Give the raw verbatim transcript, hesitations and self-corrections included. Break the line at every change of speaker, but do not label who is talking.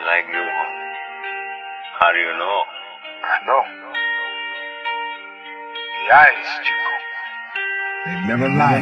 like you. How do you know?
I know. The eyes, Chico. They never lie.